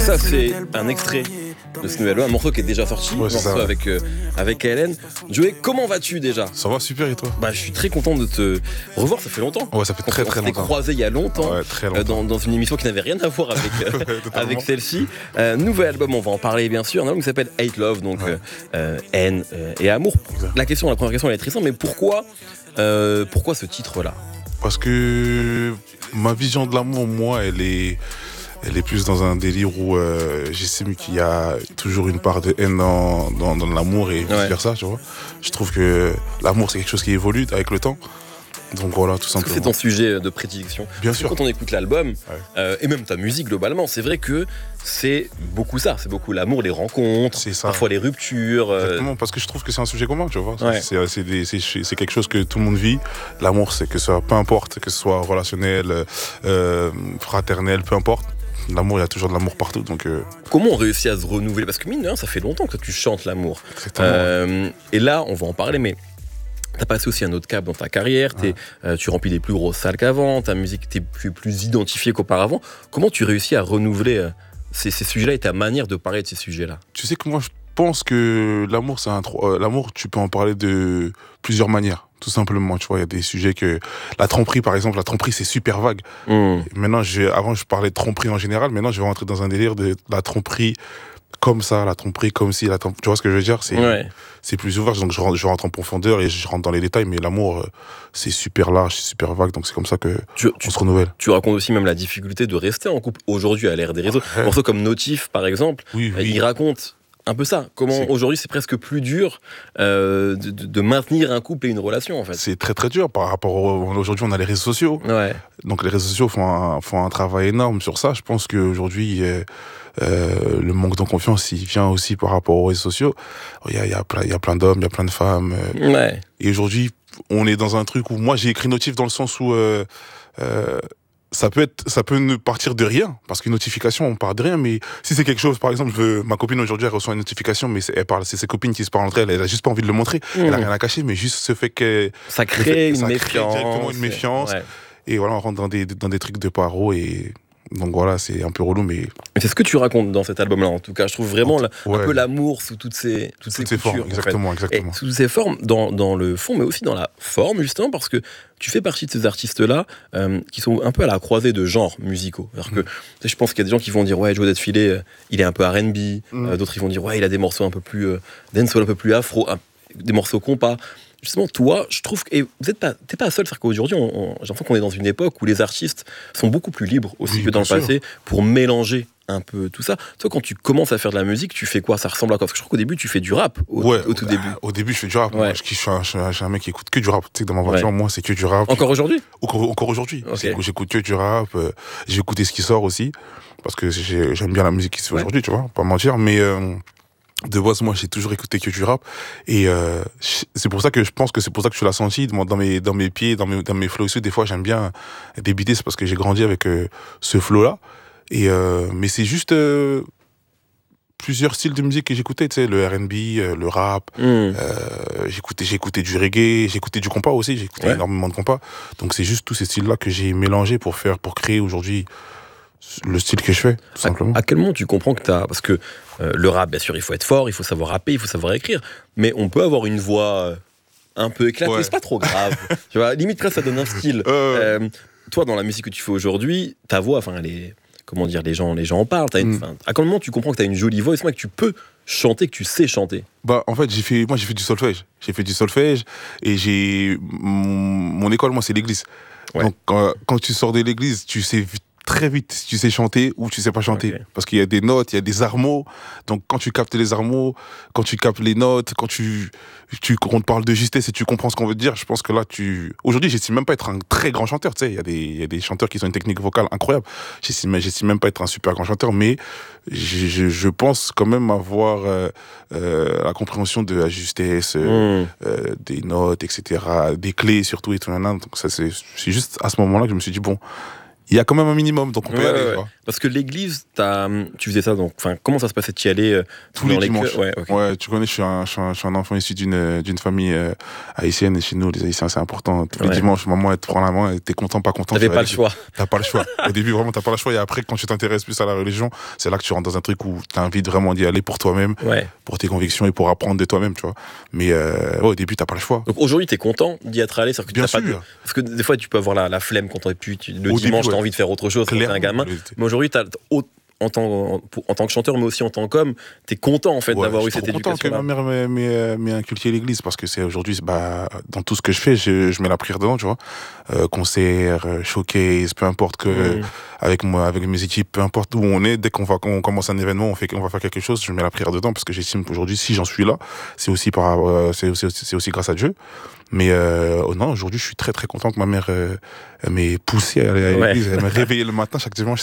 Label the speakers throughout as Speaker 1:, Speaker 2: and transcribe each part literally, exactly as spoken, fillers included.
Speaker 1: Ça, c'est un extrait de ce nouvel album, un morceau qui est déjà sorti,
Speaker 2: ouais,
Speaker 1: un morceau
Speaker 2: ça, ouais.
Speaker 1: avec, euh, avec Hélène. Joey, comment vas-tu déjà ?
Speaker 2: Ça va super et toi ?
Speaker 1: Bah, je suis très content de te revoir, ça fait longtemps.
Speaker 2: Ouais, ça fait très très
Speaker 1: on
Speaker 2: longtemps.
Speaker 1: On s'est croisés il y a longtemps,
Speaker 2: ouais, très longtemps.
Speaker 1: Euh, dans, dans une émission qui n'avait rien à voir avec, euh, avec celle-ci. Euh, nouvel album, on va en parler bien sûr, un album qui s'appelle Hate Love, donc ouais. euh, haine euh, et amour. Exact. La question, la première question, elle est très simple, mais pourquoi, euh, pourquoi ce titre-là ?
Speaker 2: Parce que ma vision de l'amour, moi, elle est... Elle est plus dans un délire où euh, j'estime qu'il y a toujours une part de haine dans, dans, dans l'amour et vice-versa, ouais. Tu vois. Je trouve que l'amour, c'est quelque chose qui évolue avec le temps. Donc voilà, tout simplement.
Speaker 1: C'est ton sujet de prédilection.
Speaker 2: Bien
Speaker 1: Parce
Speaker 2: sûr.
Speaker 1: Que quand on écoute l'album, ouais. euh, et même ta musique globalement, c'est vrai que c'est beaucoup ça. C'est beaucoup l'amour, les rencontres, c'est ça. Parfois les ruptures. Euh...
Speaker 2: Exactement, parce que je trouve que c'est un sujet commun, tu vois.
Speaker 1: Ouais.
Speaker 2: C'est, c'est, des, c'est, c'est quelque chose que tout le monde vit. L'amour, c'est que ça, peu importe, que ce soit relationnel, euh, fraternel, peu importe. L'amour, il y a toujours de l'amour partout. Donc euh...
Speaker 1: Comment on réussit à se renouveler ? Parce que mine de rien, ça fait longtemps que tu chantes l'amour. Euh, et là, on va en parler, mais t'as passé aussi un autre cap dans ta carrière. Ouais. Euh, tu remplis des plus grosses salles qu'avant. Ta musique, t'es plus, plus identifiée qu'auparavant. Comment tu réussis à renouveler euh, ces, ces sujets-là et ta manière de parler de ces sujets-là ?
Speaker 2: Tu sais que moi, je pense que l'amour, c'est un euh, l'amour, tu peux en parler de plusieurs manières. Tout simplement, tu vois, il y a des sujets que... La tromperie, par exemple, la tromperie, c'est super vague. Mmh. Maintenant, j'ai... avant, je parlais de tromperie en général. Maintenant, je vais rentrer dans un délire de la tromperie comme ça, la tromperie comme si... La trompe... Tu vois ce que je veux dire ? C'est, ouais. c'est plus ouvert. Donc, je rentre, je rentre en profondeur et je rentre dans les détails. Mais l'amour, c'est super large, c'est super vague. Donc, c'est comme ça que
Speaker 1: tu,
Speaker 2: on
Speaker 1: tu,
Speaker 2: se renouvelle.
Speaker 1: Tu racontes aussi même la difficulté de rester en couple aujourd'hui à l'ère des réseaux. Ouais. Un morceau comme Notif, par exemple, oui, oui. il raconte... un peu ça, comment c'est... aujourd'hui c'est presque plus dur euh, de, de maintenir un couple et une relation en fait.
Speaker 2: C'est très très dur par rapport au... aujourd'hui on a les réseaux sociaux,
Speaker 1: ouais.
Speaker 2: donc les réseaux sociaux font un, font un travail énorme sur ça. Je pense qu'aujourd'hui euh, euh, le manque de confiance il vient aussi par rapport aux réseaux sociaux. Il y a, il y a, plein, il y a plein d'hommes, il y a plein de femmes euh,
Speaker 1: ouais.
Speaker 2: et aujourd'hui on est dans un truc où moi j'ai écrit Notif dans le sens où euh, euh, ça peut être, ça peut ne partir de rien, parce qu'une notification, on part de rien, mais si c'est quelque chose, par exemple, je veux, ma copine aujourd'hui, elle reçoit une notification, mais c'est, elle parle, c'est ses copines qui se parlent entre elles, elle a juste pas envie de le montrer, mmh. elle a rien à cacher, mais juste ce fait que...
Speaker 1: Ça crée fait, une
Speaker 2: ça
Speaker 1: méfiance.
Speaker 2: Crée directement une méfiance,
Speaker 1: ouais.
Speaker 2: et voilà, on rentre dans des, dans des trucs de paro, et... Donc voilà, c'est un peu relou, mais...
Speaker 1: mais c'est ce que tu racontes dans cet album-là, en tout cas. Je trouve vraiment la, ouais. un peu l'amour sous toutes ces, toutes
Speaker 2: toutes
Speaker 1: ces,
Speaker 2: ces
Speaker 1: coutures,
Speaker 2: formes. Exactement,
Speaker 1: en fait.
Speaker 2: exactement.
Speaker 1: Et sous toutes ces formes, dans, dans le fond, mais aussi dans la forme, justement, parce que tu fais partie de ces artistes-là euh, qui sont un peu à la croisée de genres musicaux. Alors que, mm. je pense qu'il y a des gens qui vont dire « Ouais, Joe Datefilé, euh, il est un peu R and B. Mm. » euh, D'autres, ils vont dire « Ouais, il a des morceaux un peu plus euh, dancehall, un peu plus afro, un, des morceaux compas. » Justement, toi, je trouve que et vous êtes pas, t'es pas seul, c'est-à-dire qu'aujourd'hui, on, on, j'ai l'impression qu'on est dans une époque où les artistes sont beaucoup plus libres aussi oui, que dans le passé pour mélanger un peu tout ça. Toi, quand tu commences à faire de la musique, tu fais quoi ? Ça ressemble à quoi ? Parce que je trouve qu'au début, tu fais du rap au,
Speaker 2: ouais,
Speaker 1: au tout début.
Speaker 2: Au début, je fais du rap.
Speaker 1: Ouais.
Speaker 2: Moi, je, je, suis un, je suis un mec qui écoute que du rap. Tu sais, dans ma voiture, ouais. moi, c'est que du rap.
Speaker 1: Encore aujourd'hui ?
Speaker 2: Encore, encore aujourd'hui.
Speaker 1: Okay.
Speaker 2: J'écoute que du rap. Euh, j'ai écouté ce qui sort aussi. Parce que j'ai, j'aime bien la musique qui se fait ouais. aujourd'hui, tu vois, pas mentir. Mais... Euh, de base, moi, j'ai toujours écouté que du rap. Et euh, c'est pour ça que je pense que c'est pour ça que tu l'as senti dans mes, dans mes pieds, dans mes, dans mes flows. Des fois, j'aime bien débiter, c'est parce que j'ai grandi avec euh, ce flow-là. Et, euh, mais c'est juste euh, plusieurs styles de musique que j'écoutais, tu sais, le R and B, euh, le rap. Mm. Euh, j'écoutais, j'écoutais du reggae, j'écoutais du compas aussi, j'écoutais ouais. énormément de compas. Donc c'est juste tous ces styles-là que j'ai mélangés pour faire, pour créer aujourd'hui le style que je fais, tout simplement.
Speaker 1: À, à quel moment tu comprends que t'as... Parce que euh, le rap, bien sûr, il faut être fort, il faut savoir rapper, il faut savoir écrire, mais on peut avoir une voix euh, un peu éclatée, ouais. c'est pas trop grave. Tu vois, limite, presque, ça donne un style. Euh... Euh, toi, dans la musique que tu fais aujourd'hui, ta voix, enfin, elle est... Comment dire, les gens, les gens en parlent. T'as une, mm. À quel moment tu comprends que t'as une jolie voix et que tu peux chanter, que tu sais chanter ?
Speaker 2: Bah, en fait, j'ai fait, moi, j'ai fait du solfège. J'ai fait du solfège et j'ai... Mon école, moi, c'est l'église. Ouais. Donc, quand, quand tu sors de l'église, tu sais très vite si tu sais chanter ou tu sais pas chanter. Okay. Parce qu'il y a des notes, il y a des armots. Donc, quand tu captes les armots, quand tu captes les notes, quand tu, tu, on te parle de justesse et tu comprends ce qu'on veut te dire, je pense que là, tu... Aujourd'hui, j'estime même pas être un très grand chanteur, tu sais. Il y a des, il y a des chanteurs qui ont une technique vocale incroyable. J'estime, j'estime même pas être un super grand chanteur, mais je, je, je pense quand même avoir euh, euh, la compréhension de la justesse, euh, mmh. euh, des notes, et cetera, des clés surtout et tout. Donc, ça, c'est, c'est juste à ce moment-là que je me suis dit, bon, il y a quand même un minimum, donc on peut
Speaker 1: Ouais,
Speaker 2: y aller.
Speaker 1: ouais,
Speaker 2: Tu vois.
Speaker 1: Parce que l'église, t'as, tu faisais ça, donc, enfin, comment ça se passait d'y aller euh,
Speaker 2: Tous les
Speaker 1: dans
Speaker 2: dimanches.
Speaker 1: cœurs ouais, ok.
Speaker 2: Ouais, tu connais, je suis un, je suis un, je suis un enfant issu d'une, d'une famille euh, haïtienne, et chez nous, les Haïtiens, c'est important. Tous les
Speaker 1: Ouais.
Speaker 2: dimanches, maman, elle te prend la main, et t'es content, pas content.
Speaker 1: T'avais
Speaker 2: tu vas
Speaker 1: pas
Speaker 2: aller-
Speaker 1: le choix.
Speaker 2: T'as pas le choix. Au début, vraiment, t'as pas le choix. Et après, quand tu t'intéresses plus à la religion, c'est là que tu rentres dans un truc où t'as envie de vraiment d'y aller pour toi-même,
Speaker 1: Ouais.
Speaker 2: pour tes convictions et pour apprendre de toi-même, tu vois. Mais euh, ouais, au début, t'as pas le choix.
Speaker 1: Donc aujourd'hui, t'es content d'y être allé, c'est-à-dire que
Speaker 2: Bien
Speaker 1: t'as pas
Speaker 2: sûr.
Speaker 1: de- Parce que des fois, tu peux avoir la, la flemme quand t'aurais pu, tu- le
Speaker 2: Au
Speaker 1: dimanche,
Speaker 2: début,
Speaker 1: t'as
Speaker 2: ouais.
Speaker 1: envie de faire autre chose quand t'es un
Speaker 2: Clairement,
Speaker 1: gamin.
Speaker 2: ouais.
Speaker 1: Mais aujourd'hui, t'as, au- en, tant, en, pour- en tant que chanteur, mais aussi en tant qu'homme, t'es content en fait
Speaker 2: Ouais,
Speaker 1: d'avoir
Speaker 2: je
Speaker 1: eu
Speaker 2: suis
Speaker 1: cette
Speaker 2: trop content que
Speaker 1: éducation-là.
Speaker 2: ma mère m'ait- m'ait m'ait inculqué l'église parce que c'est aujourd'hui, bah, dans tout ce que je fais, je, je mets la prière dedans, tu vois. Euh, concert, euh, showcase, peu importe que,
Speaker 1: Mmh.
Speaker 2: avec moi, avec mes équipes, peu importe où on est, dès qu'on va, qu'on commence un événement, on fait, on va faire quelque chose, je mets la prière dedans parce que j'estime qu'aujourd'hui, si j'en suis là, c'est aussi par, euh, c'est aussi, c'est aussi grâce à Dieu. Mais euh, oh non, aujourd'hui, je suis très très content que ma mère euh, elle m'ait poussé à aller à
Speaker 1: Ouais.
Speaker 2: l'église, elle m'a réveillé le matin chaque dimanche.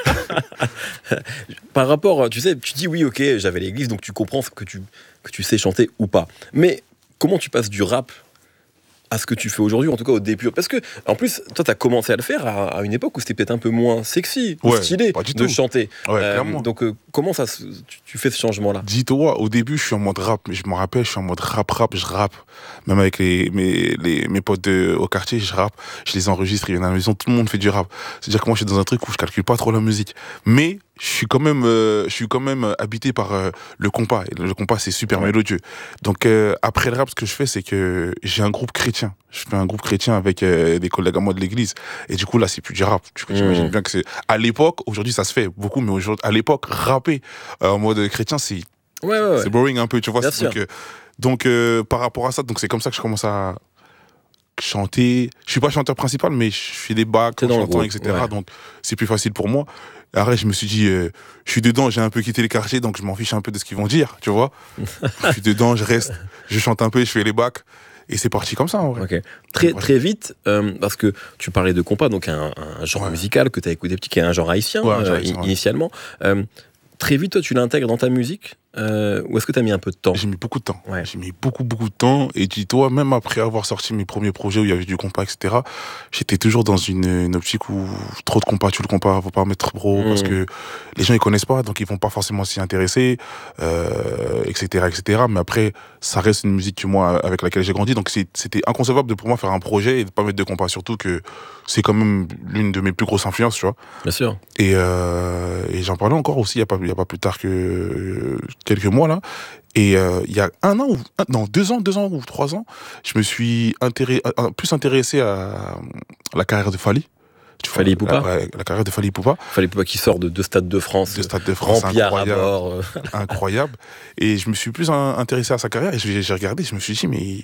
Speaker 1: Par rapport, tu sais, tu dis oui, ok, j'avais l'église, donc tu comprends que tu, que tu sais chanter ou pas. Mais comment tu passes du rap à ce que tu fais aujourd'hui, en tout cas au début? Parce que, en plus, toi, tu as commencé à le faire à, à une époque où c'était peut-être un peu moins sexy, ou
Speaker 2: Ouais,
Speaker 1: stylé
Speaker 2: pas du
Speaker 1: de
Speaker 2: tout.
Speaker 1: chanter.
Speaker 2: Ouais,
Speaker 1: Euh,
Speaker 2: clairement.
Speaker 1: donc, euh, comment ça, se- tu, tu fais ce changement-là?
Speaker 2: Dis-toi, au début, je suis en mode rap, mais je me rappelle, je suis en mode rap-rap, je rappe. Même avec les, mes, les, mes potes de, au quartier, je rappe, je les enregistre, ils viennent à la maison, tout le monde fait du rap. C'est-à-dire que moi, je suis dans un truc où je calcule pas trop la musique. Mais je suis quand même, euh, je suis quand même habité par euh, le compas. Et le compas, c'est super
Speaker 1: Ouais.
Speaker 2: mélodieux. Donc, euh, après le rap, ce que je fais, c'est que j'ai un groupe chrétien. Je fais un groupe chrétien avec euh, des collègues à moi de l'église. Et du coup, là, c'est plus du rap. Tu imagines
Speaker 1: Mmh.
Speaker 2: bien que c'est. À l'époque, aujourd'hui, ça se fait beaucoup, mais aujourd'hui, à l'époque, rapper euh, en mode chrétien, c'est
Speaker 1: Ouais, ouais, ouais.
Speaker 2: c'est boring un peu, tu vois.
Speaker 1: Bien
Speaker 2: c'est-
Speaker 1: sûr.
Speaker 2: Donc, euh, donc euh, par rapport à ça, donc c'est comme ça que je commence à chanter. Je suis pas chanteur principal, mais je fais des bacs
Speaker 1: T'es
Speaker 2: en
Speaker 1: dans le
Speaker 2: chantant,
Speaker 1: groupe,
Speaker 2: et cetera.
Speaker 1: ouais.
Speaker 2: Donc c'est plus facile pour moi. Après, je me suis dit, euh, je suis dedans, j'ai un peu quitté les quartiers, donc je m'en fiche un peu de ce qu'ils vont dire, tu vois. Je suis dedans, je reste, je chante un peu, je fais les bacs. Et c'est parti comme ça, en vrai.
Speaker 1: Ok. Très,
Speaker 2: Ouais.
Speaker 1: très vite, euh, parce que tu parlais de compas, donc un, un genre
Speaker 2: Ouais.
Speaker 1: musical que tu as écouté petit, qui est un genre haïtien,
Speaker 2: Ouais, un genre
Speaker 1: euh,
Speaker 2: haïtien, ouais.
Speaker 1: initialement. Euh, très vite, toi, tu l'intègres dans ta musique euh, ou est-ce que tu as mis un peu de temps?
Speaker 2: J'ai mis beaucoup de temps.
Speaker 1: Ouais.
Speaker 2: J'ai mis beaucoup, beaucoup de temps. Et dis-toi, même après avoir sorti mes premiers projets où il y avait du compas, et cetera, j'étais toujours dans une, une optique où trop de compas, tu le compas, faut pas en mettre trop,
Speaker 1: Mmh.
Speaker 2: parce que les gens ils connaissent pas, donc ils vont pas forcément s'y intéresser, euh, et cetera, et cetera. Mais après, ça reste une musique que moi, avec laquelle j'ai grandi, donc c'est- c'était inconcevable de pour moi faire un projet et de pas mettre de compas, surtout que c'est quand même l'une de mes plus grosses influences, tu vois.
Speaker 1: Bien sûr.
Speaker 2: Et, euh, et j'en parlais encore aussi il n'y a, pas- il y a pas plus tard que euh, quelques mois là. Et euh, il y a un an, ou un- non, deux ans, deux ans ou trois ans, je me suis intéré- euh, plus intéressé à la carrière de Fally. Tu vois,
Speaker 1: Fally Ipupa.
Speaker 2: la, ouais, la carrière de Fally Ipupa,
Speaker 1: Fallait pas qu'il sorte de deux stades de France,
Speaker 2: de Stade de France,
Speaker 1: remplis à
Speaker 2: incroyable,
Speaker 1: bord. euh.
Speaker 2: incroyable. Et je me suis plus un- intéressé à sa carrière et j'ai j'ai regardé, je me suis dit, mais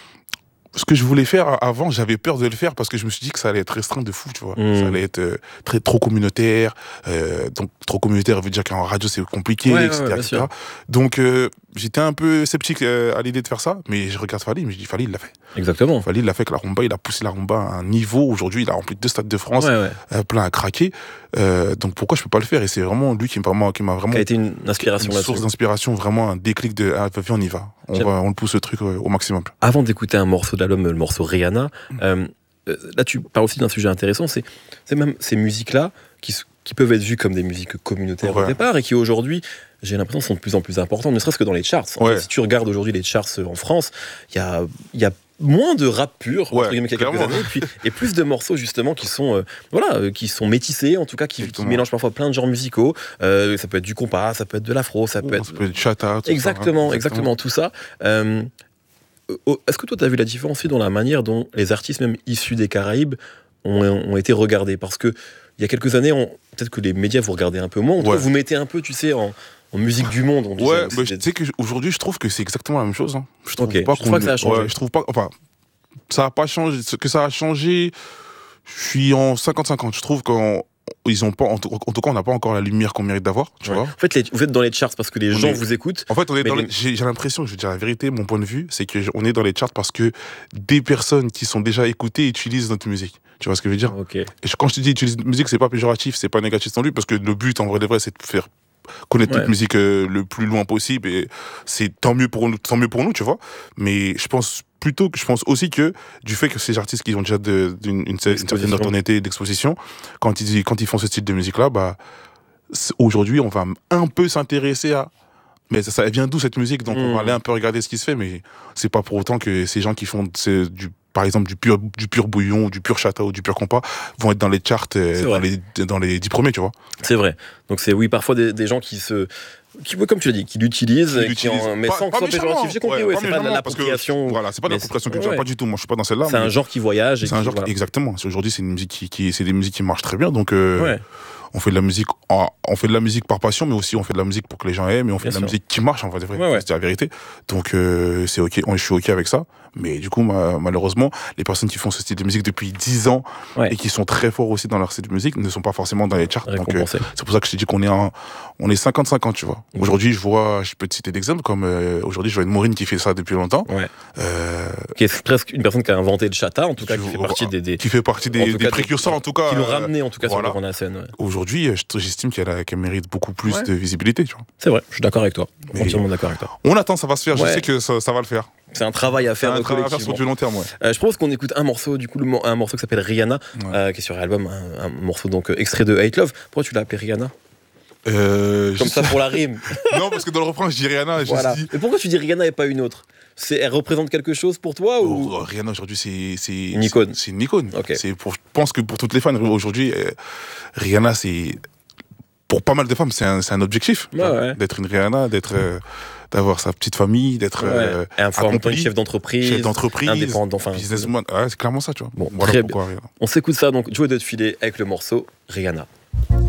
Speaker 2: ce que je voulais faire avant, j'avais peur de le faire parce que je me suis dit que ça allait être restreint de fou, tu vois.
Speaker 1: Mm.
Speaker 2: Ça allait être euh, très, trop communautaire. Euh, donc, trop communautaire veut dire qu'en radio, c'est compliqué,
Speaker 1: Ouais, ouais,
Speaker 2: et cetera,
Speaker 1: bien
Speaker 2: et cetera.
Speaker 1: sûr.
Speaker 2: Donc, euh, j'étais un peu sceptique euh, à l'idée de faire ça, mais je regarde Fally, mais je dis, Fally, il l'a fait.
Speaker 1: Exactement.
Speaker 2: Fally, il l'a fait avec la rumba, il a poussé la rumba à un niveau. Aujourd'hui, il a rempli deux stades de France,
Speaker 1: Ouais, ouais.
Speaker 2: euh, plein à craquer. Euh, donc, pourquoi je peux pas le faire? Et c'est vraiment lui qui m'a vraiment, qui m'a vraiment
Speaker 1: Qui a été une inspiration
Speaker 2: une
Speaker 1: là-dessus.
Speaker 2: source d'inspiration, vraiment un déclic de, ah, vas-y, on y va. On
Speaker 1: J'aime.
Speaker 2: va, on le pousse le truc euh, au maximum.
Speaker 1: Avant d'écouter un morceau de l'album, le morceau Rihanna, euh, euh, là tu parles aussi d'un sujet intéressant, c'est, c'est même ces musiques-là qui, s- qui peuvent être vues comme des musiques communautaires au
Speaker 2: Ouais.
Speaker 1: départ et qui aujourd'hui, j'ai l'impression, sont de plus en plus importantes, ne serait-ce que dans les charts. En
Speaker 2: Ouais.
Speaker 1: fait, si tu regardes aujourd'hui les charts en France, il y a, il y a moins de rap pur,
Speaker 2: Ouais,
Speaker 1: entre guillemets, qu'il y a quelques
Speaker 2: clairement.
Speaker 1: années, et, puis, et plus de morceaux justement qui sont, euh, voilà, euh, qui sont métissés, en tout cas, qui, qui
Speaker 2: Exactement.
Speaker 1: mélangent parfois plein de genres musicaux. Euh, ça peut être du compas, ça peut être de l'afro, ça peut être...
Speaker 2: Ça peut être chata, tout ça,
Speaker 1: Exactement,
Speaker 2: hein.
Speaker 1: exactement, tout ça. Euh, euh, Est-ce que toi, tu as vu la différence aussi dans la manière dont les artistes, même issus des Caraïbes, ont, ont été regardés? Parce que il y a quelques années, on- peut-être que les médias vous regardez un peu moins. En tout cas,
Speaker 2: Ouais.
Speaker 1: vous mettez un peu, tu sais, en, en musique du monde. On disait,
Speaker 2: Ouais,
Speaker 1: c'est
Speaker 2: mais
Speaker 1: des-
Speaker 2: tu sais qu'aujourd'hui, je trouve que c'est exactement la même chose. Hein. Je trouve
Speaker 1: Ok,
Speaker 2: pas
Speaker 1: je trouve pas que ça a changé.
Speaker 2: Ouais, je trouve pas. Enfin, ça a pas changé. Ce que ça a changé, je suis en cinquante cinquante. Je trouve qu'en ils ont pas, en tout, en tout cas, on n'a pas encore la lumière qu'on mérite d'avoir. Tu
Speaker 1: Ouais.
Speaker 2: vois.
Speaker 1: En fait, les- vous êtes dans les charts parce que les
Speaker 2: On
Speaker 1: gens
Speaker 2: est-
Speaker 1: vous écoutent.
Speaker 2: En fait, on est
Speaker 1: Mais
Speaker 2: dans
Speaker 1: les-
Speaker 2: les- j'ai, j'ai l'impression, je vais dire la vérité, mon point de vue, c'est que on est dans les charts parce que des personnes qui sont déjà écoutées utilisent notre musique. Tu vois ce que je veux dire?
Speaker 1: Ok.
Speaker 2: Et je- quand je te dis utiliser notre musique, c'est pas péjoratif, c'est pas négatif non plus, parce que le but, en vrai de vrai, c'est de faire connaître
Speaker 1: Ouais.
Speaker 2: notre musique euh, le plus loin possible et c'est tant mieux pour nous, tant mieux pour nous, tu vois. Mais je pense plutôt que je pense aussi que du fait que ces artistes qui ont déjà de, d'une, une, une certaine notoriété d'exposition, quand ils quand ils font ce style de musique là, bah c'est- aujourd'hui on va un peu s'intéresser à mais ça, ça vient d'où cette musique, donc on va
Speaker 1: Mm.
Speaker 2: aller un peu regarder ce qui se fait, mais c'est pas pour autant que ces gens qui font c'est du par exemple du pur du pur bouillon, ou du pur chata ou du pur compas vont être dans les charts euh,
Speaker 1: C'est
Speaker 2: dans
Speaker 1: vrai.
Speaker 2: les dans les dix premiers, tu vois.
Speaker 1: C'est vrai. Donc c'est oui parfois des, des gens qui se qui comme tu l'as dit qui l'utilisent
Speaker 2: Qui
Speaker 1: et qui
Speaker 2: l'utilisent.
Speaker 1: en, mais
Speaker 2: Pas-
Speaker 1: sans que
Speaker 2: pas
Speaker 1: ce soit péjoratif.
Speaker 2: méchamment.
Speaker 1: J'ai compris.
Speaker 2: Ouais,
Speaker 1: Ouais,
Speaker 2: pas
Speaker 1: c'est pas de
Speaker 2: méchamment, parce que,
Speaker 1: l'appropriation.
Speaker 2: Voilà, c'est pas de
Speaker 1: mais
Speaker 2: l'appropriation
Speaker 1: c'est-
Speaker 2: culturelle,
Speaker 1: ouais.
Speaker 2: pas du tout. Moi, je suis pas dans celle-là.
Speaker 1: C'est
Speaker 2: mais
Speaker 1: un genre qui voyage. et
Speaker 2: C'est un
Speaker 1: qui-
Speaker 2: genre
Speaker 1: voilà.
Speaker 2: exactement. Aujourd'hui, c'est une musique qui, qui c'est des musiques qui marchent très bien, donc. Euh,
Speaker 1: Ouais.
Speaker 2: On fait de la musique, en- on fait de la musique par passion, mais aussi on fait de la musique pour que les gens aiment, et on fait
Speaker 1: Bien
Speaker 2: de la
Speaker 1: sûr.
Speaker 2: musique qui marche, en vrai, de vrai.
Speaker 1: Ouais, ouais.
Speaker 2: C'est la vérité. Donc euh, c'est ok, on- je suis ok avec ça. Mais du coup, ma- malheureusement, les personnes qui font ce style de musique depuis dix ans
Speaker 1: Ouais.
Speaker 2: et qui sont très forts aussi dans leur style de musique ne sont pas forcément dans les charts. Donc euh,
Speaker 1: Récompensé.
Speaker 2: c'est pour ça que je t'ai dit qu'on est en, on est cinquante cinquante, tu vois.
Speaker 1: Mhm.
Speaker 2: Aujourd'hui, je vois, je peux te citer d'exemples comme euh, aujourd'hui, je vois une Maureen qui fait ça depuis longtemps.
Speaker 1: Ouais.
Speaker 2: Euh,
Speaker 1: Qui est presque une personne qui a inventé le chata, en tout cas,
Speaker 2: Tu
Speaker 1: qui fait
Speaker 2: vois,
Speaker 1: partie des, des
Speaker 2: qui fait partie
Speaker 1: en
Speaker 2: des,
Speaker 1: tout
Speaker 2: des
Speaker 1: cas,
Speaker 2: précurseurs, en tout cas.
Speaker 1: qui l'ont
Speaker 2: euh,
Speaker 1: ramené en tout cas
Speaker 2: voilà.
Speaker 1: sur le devant de la scène. Ouais.
Speaker 2: Aujourd'hui, euh, je- j'estime qu'elle a- qu'elle mérite beaucoup plus
Speaker 1: Ouais.
Speaker 2: de visibilité, tu vois.
Speaker 1: C'est vrai, je suis d'accord avec toi.
Speaker 2: Mais-
Speaker 1: Entièrement d'accord avec toi.
Speaker 2: On attend, ça va se faire. Je
Speaker 1: Ouais.
Speaker 2: sais que ça, ça va le faire.
Speaker 1: C'est un travail à
Speaker 2: C'est
Speaker 1: faire
Speaker 2: un travail à faire
Speaker 1: collectivement.
Speaker 2: sur du long terme, ouais.
Speaker 1: Euh, je pense qu'on écoute un morceau, du coup, le mo- un morceau qui s'appelle Rihanna,
Speaker 2: Ouais.
Speaker 1: euh, qui est sur l'album, un, un morceau donc euh, extrait de Hate Love. Pourquoi tu l'as appelé Rihanna
Speaker 2: Euh,
Speaker 1: Comme
Speaker 2: juste-
Speaker 1: ça pour la rime.
Speaker 2: Non, parce que dans le refrain, je dis Rihanna. Et je
Speaker 1: Voilà.
Speaker 2: me suis dit,
Speaker 1: Et pourquoi tu dis Rihanna et pas une autre C'est, elle représente quelque chose pour toi ou
Speaker 2: oh, Rihanna aujourd'hui, c'est c'est
Speaker 1: Une icône.
Speaker 2: C'est c'est une icône.
Speaker 1: Ok.
Speaker 2: C'est pour, je pense que pour toutes les fans aujourd'hui, euh, Rihanna, c'est pour pas mal de femmes, c'est un, c'est un objectif.
Speaker 1: Ouais,
Speaker 2: tu vois,
Speaker 1: ouais.
Speaker 2: D'être une Rihanna, d'être, euh, d'avoir sa petite famille, d'être euh,
Speaker 1: Ouais. Et un en même temps une
Speaker 2: accompli,
Speaker 1: chef d'entreprise,
Speaker 2: chef d'entreprise,
Speaker 1: indépendant. Enfin,
Speaker 2: businessman. Ouais, c'est clairement ça, tu vois.
Speaker 1: Bon,
Speaker 2: voilà
Speaker 1: très
Speaker 2: pourquoi Rihanna.
Speaker 1: on s'écoute ça donc, Joe de filet avec le morceau Rihanna.